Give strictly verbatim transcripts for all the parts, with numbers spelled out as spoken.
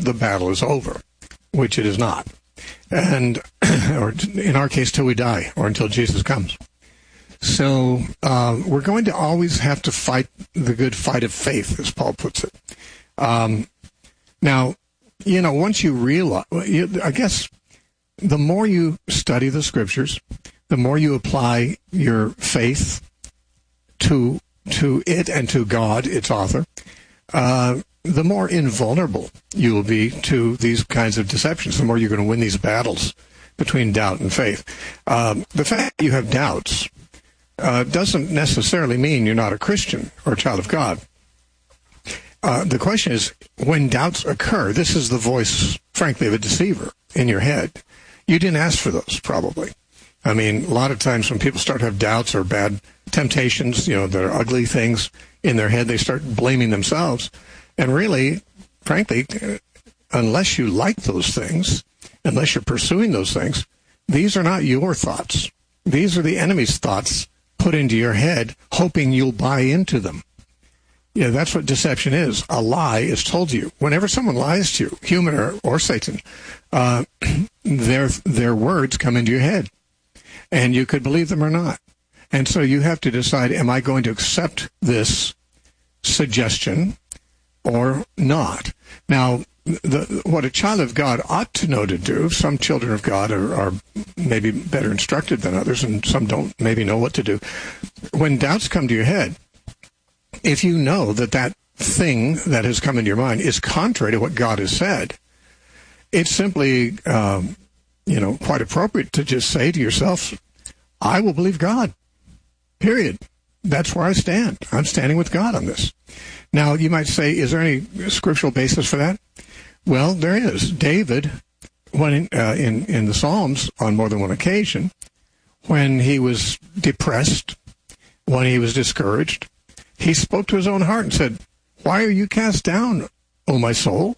the battle is over, which it is not. And, or in our case, till we die, or until Jesus comes. So uh, we're going to always have to fight the good fight of faith, as Paul puts it. Um, now, you know, once you realize, I guess the more you study the Scriptures, the more you apply your faith to to it and to God, its author, uh, the more invulnerable you will be to these kinds of deceptions, the more you're going to win these battles between doubt and faith. Um, the fact that you have doubts uh, doesn't necessarily mean you're not a Christian or a child of God. Uh, the question is, when doubts occur, this is the voice, frankly, of a deceiver in your head. You didn't ask for those, probably. I mean, a lot of times when people start to have doubts or bad temptations, you know, they're ugly things in their head, they start blaming themselves. And really, frankly, unless you like those things, unless you're pursuing those things, these are not your thoughts. These are the enemy's thoughts put into your head, hoping you'll buy into them. Yeah, that's what deception is. A lie is told to you. Whenever someone lies to you, human or, or Satan, uh, their their words come into your head, and you could believe them or not. And so you have to decide, am I going to accept this suggestion or not? Now, the, what a child of God ought to know to do, some children of God are, are maybe better instructed than others, and some don't maybe know what to do. When doubts come to your head, if you know that that thing that has come into your mind is contrary to what God has said, it's simply, um, you know, quite appropriate to just say to yourself, I will believe God, period. That's where I stand. I'm standing with God on this. Now, you might say, is there any scriptural basis for that? Well, there is. David, when uh, in, in the Psalms, on more than one occasion, when he was depressed, when he was discouraged, he spoke to his own heart and said, why are you cast down, O my soul?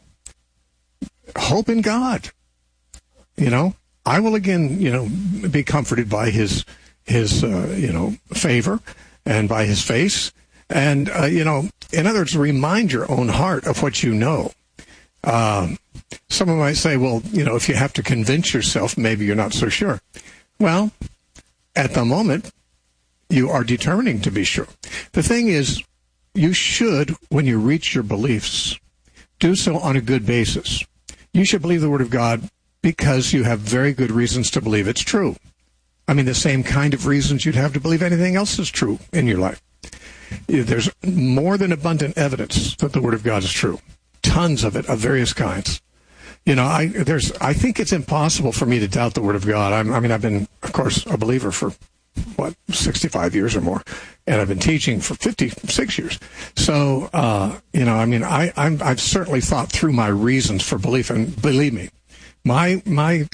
Hope in God. You know, I will again, you know, be comforted by his, his uh, you know, favor and by his face. And, uh, you know, in other words, remind your own heart of what you know. Um, someone might say, well, you know, if you have to convince yourself, maybe you're not so sure. Well, at the moment, you are determining to be sure. The thing is, you should, when you reach your beliefs, do so on a good basis. You should believe the Word of God because you have very good reasons to believe it's true. I mean, the same kind of reasons you'd have to believe anything else is true in your life. There's more than abundant evidence that the Word of God is true. Tons of it, of various kinds. You know, I there's I think it's impossible for me to doubt the Word of God. I'm, I mean, I've been, of course, a believer for, what, sixty-five years or more, and I've been teaching for fifty-six years. So, uh, you know, I mean, I, I'm, I've certainly thought through my reasons for belief, and believe me, my my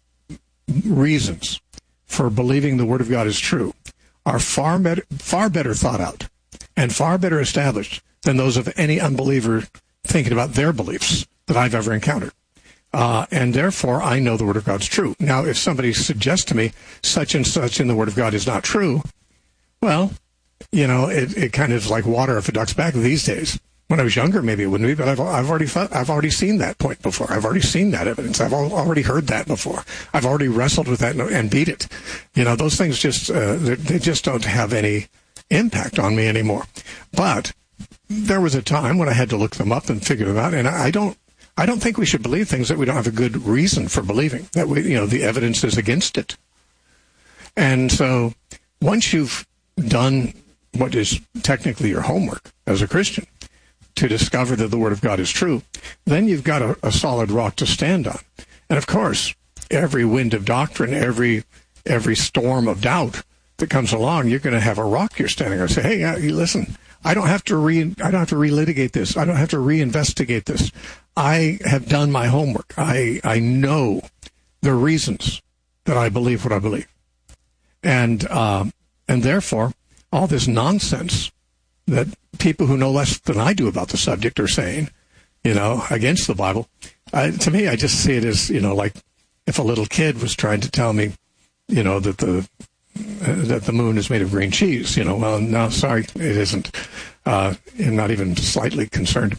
reasons for believing the Word of God is true are far better, far better thought out and far better established than those of any unbeliever thinking about their beliefs that I've ever encountered. Uh, and therefore, I know the Word of God's true. Now, if somebody suggests to me such and such in the Word of God is not true, well, you know, it, it kind of is like water off a duck's back these days. When I was younger, maybe it wouldn't be, but I've, I've already thought, I've already seen that point before. I've already seen that evidence. I've al- already heard that before. I've already wrestled with that and, and beat it. You know, those things just uh, they just don't have any impact on me anymore. But there was a time when I had to look them up and figure them out, and I don't. I don't think we should believe things that we don't have a good reason for believing, that we, you know, the evidence is against it. And so once you've done what is technically your homework as a Christian to discover that the Word of God is true, then you've got a, a solid rock to stand on. And of course, every wind of doctrine, every every storm of doubt that comes along, you're going to have a rock you're standing on. Say, hey, uh, listen, I don't have to re I don't have to relitigate this. I don't have to reinvestigate this. I have done my homework. I, I know the reasons that I believe what I believe. And, uh, and therefore, all this nonsense that people who know less than I do about the subject are saying, you know, against the Bible, uh, to me, I just see it as, you know, like if a little kid was trying to tell me, you know, that the uh, that the moon is made of green cheese, you know, well, no, sorry, it isn't. Uh, I'm not even slightly concerned about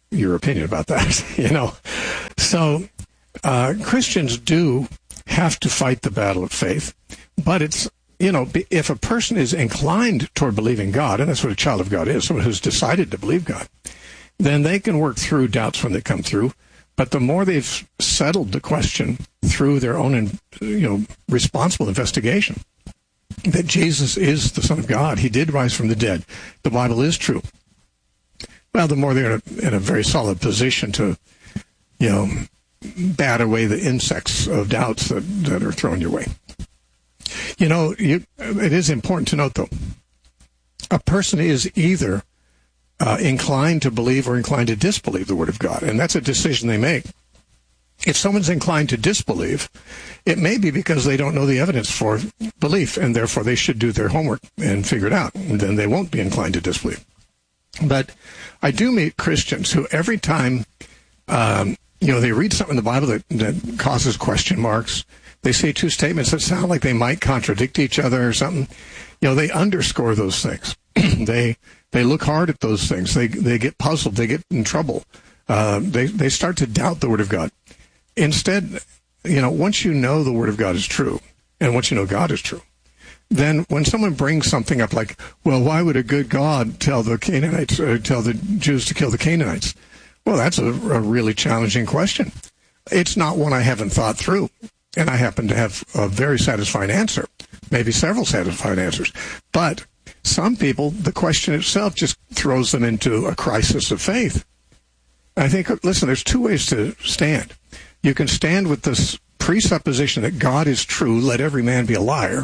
your opinion about that, you know. So uh, Christians do have to fight the battle of faith, but it's, you know, if a person is inclined toward believing God, and that's what a child of God is, someone who's decided to believe God, then they can work through doubts when they come through. But the more they've settled the question through their own, you know, responsible investigation, that Jesus is the Son of God, he did rise from the dead, the Bible is true, well, the more they're in a, in a very solid position to, you know, bat away the insects of doubts that, that are thrown your way. You know, you, it is important to note, though, a person is either uh, inclined to believe or inclined to disbelieve the Word of God, and that's a decision they make. If someone's inclined to disbelieve, it may be because they don't know the evidence for belief, and therefore they should do their homework and figure it out, and then they won't be inclined to disbelieve. But I do meet Christians who every time, um, you know, they read something in the Bible that, that causes question marks, they say two statements that sound like they might contradict each other or something, you know, they underscore those things. they they look hard at those things. They they get puzzled. They get in trouble. Uh, they, they start to doubt the Word of God. Instead, you know, once you know the Word of God is true, and once you know God is true, then when someone brings something up like, well, why would a good God tell the Canaanites, or tell the Jews to kill the Canaanites? Well, that's a, a really challenging question. It's not one I haven't thought through, and I happen to have a very satisfying answer, maybe several satisfying answers. But some people, the question itself just throws them into a crisis of faith. I think, listen, there's two ways to stand. You can stand with this presupposition that God is true, let every man be a liar,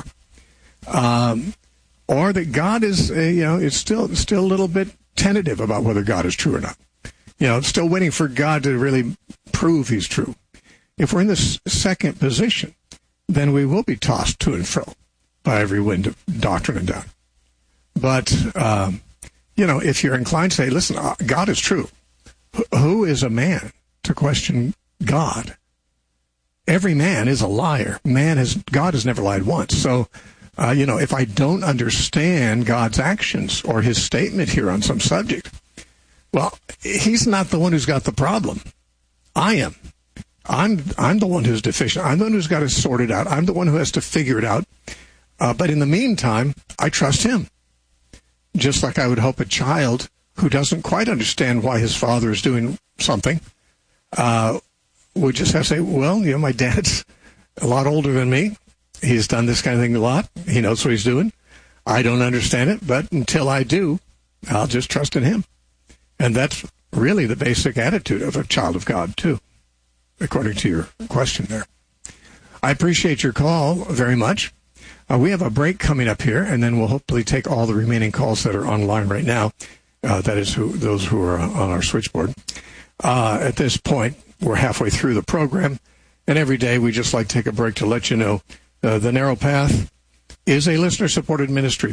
um, or that God is, uh, you know, it's still still a little bit tentative about whether God is true or not. You know, still waiting for God to really prove he's true. If we're in this second position, then we will be tossed to and fro by every wind of doctrine and doubt. But, um, you know, if you're inclined to say, listen, God is true, who is a man to question God? Every man is a liar. Man has, God has never lied once. So, uh, you know, if I don't understand God's actions or his statement here on some subject, well, he's not the one who's got the problem. I am. I'm I'm the one who's deficient. I'm the one who's got to sort it out. I'm the one who has to figure it out. Uh, but in the meantime, I trust him. Just like I would hope a child who doesn't quite understand why his father is doing something uh, would just have to say, well, you know, my dad's a lot older than me. He's done this kind of thing a lot. He knows what he's doing. I don't understand it, but until I do, I'll just trust in him. And that's really the basic attitude of a child of God, too, according to your question there. I appreciate your call very much. Uh, we have a break coming up here, and then we'll hopefully take all the remaining calls that are online right now. Uh, that is who those who are on our switchboard. Uh, at this point, we're halfway through the program, and every day we just like to take a break to let you know uh, The Narrow Path is a listener-supported ministry.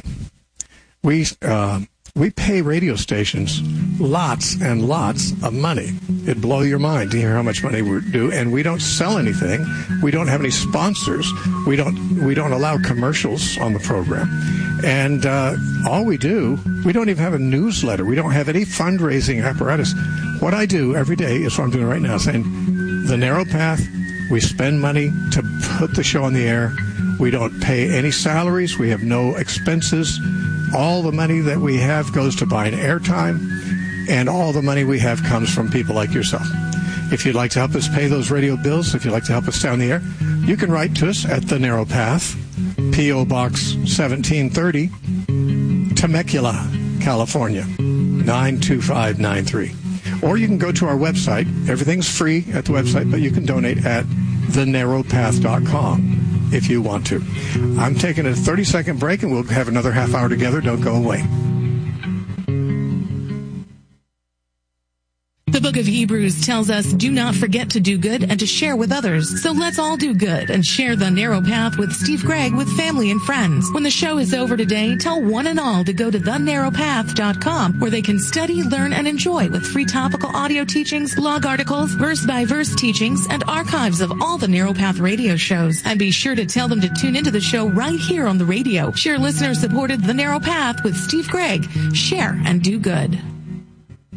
We uh, we pay radio stations lots and lots of money. It'd blow your mind to hear how much money we do, and we don't sell anything. We don't have any sponsors. We don't we don't allow commercials on the program. And uh, all we do, we don't even have a newsletter. We don't have any fundraising apparatus. What I do every day is what I'm doing right now, saying, The Narrow Path, we spend money to put the show on the air. We don't pay any salaries. We have no expenses. All the money that we have goes to buying airtime, and all the money we have comes from people like yourself. If you'd like to help us pay those radio bills, if you'd like to help us stay on the air, you can write to us at The Narrow Path, P O. Box seventeen thirty, Temecula, California, nine two five nine three. Or you can go to our website. Everything's free at the website, but you can donate at the narrow path dot com if you want to. I'm taking a thirty-second break, and we'll have another half hour together. Don't go away. The book of Hebrews tells us, do not forget to do good and to share with others. So let's all do good and share The Narrow Path with Steve Gregg with family and friends. When the show is over today, tell one and all to go to the narrow path dot com, where they can study, learn, and enjoy with free topical audio teachings, blog articles, verse-by-verse teachings, and archives of all the Narrow Path radio shows. And be sure to tell them to tune into the show right here on the radio. Share listener-supported The Narrow Path with Steve Gregg. Share and do good.